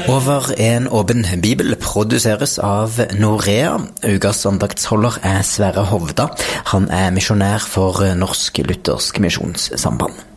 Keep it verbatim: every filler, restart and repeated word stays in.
Over en åpen bibel produseres av Norea. Ukas andaktsholder er Sverre Hovda. Han er misjonær for Norsk Luthersk Misjonssamband.